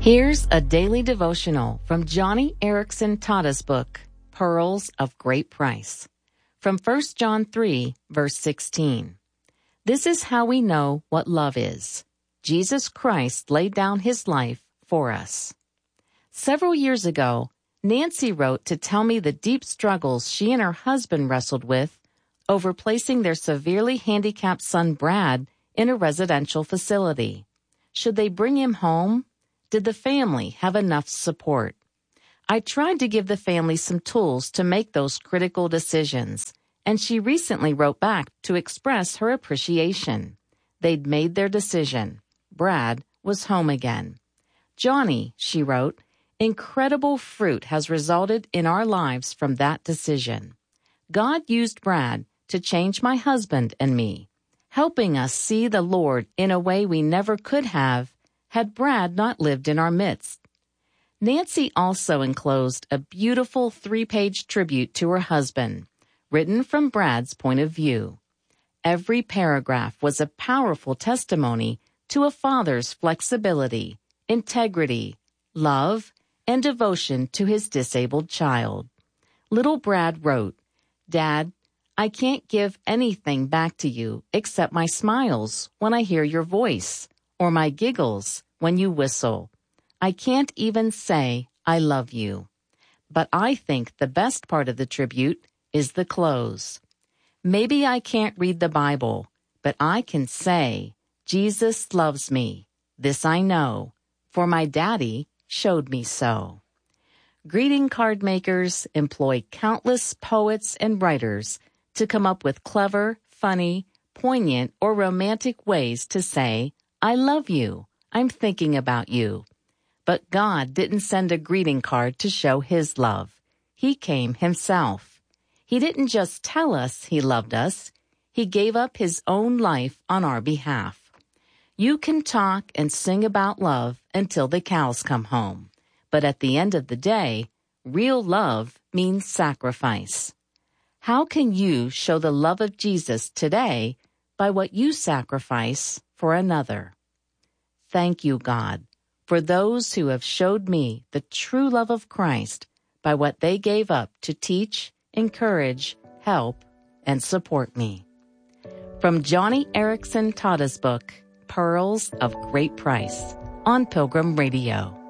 Here's a daily devotional from Johnny Erickson Tada's book, Pearls of Great Price. From 1 John 3, verse 16. This is how we know what love is. Jesus Christ laid down his life for us. Several years ago, Nancy wrote to tell me the deep struggles she and her husband wrestled with over placing their severely handicapped son Brad in a residential facility. Should they bring him home? Did the family have enough support? I tried to give the family some tools to make those critical decisions, and she recently wrote back to express her appreciation. They'd made their decision. Brad was home again. Johnny, she wrote, incredible fruit has resulted in our lives from that decision. God used Brad to change my husband and me, helping us see the Lord in a way we never could have had Brad not lived in our midst. Nancy also enclosed a beautiful 3-page tribute to her husband, written from Brad's point of view. Every paragraph was a powerful testimony to a father's flexibility, integrity, love, and devotion to his disabled child. Little Brad wrote, "Dad, I can't give anything back to you except my smiles when I hear your voice, or my giggles when you whistle. I can't even say I love you." But I think the best part of the tribute is the close. Maybe I can't read the Bible, but I can say, Jesus loves me. This I know, for my daddy showed me so. Greeting card makers employ countless poets and writers to come up with clever, funny, poignant, or romantic ways to say, I love you. I'm thinking about you. But God didn't send a greeting card to show his love. He came himself. He didn't just tell us he loved us. He gave up his own life on our behalf. You can talk and sing about love until the cows come home. But at the end of the day, real love means sacrifice. How can you show the love of Jesus today by what you sacrifice for another? Thank you, God, for those who have showed me the true love of Christ by what they gave up to teach, encourage, help, and support me. From Johnny Erickson Tada's book, Pearls of Great Price, on Pilgrim Radio.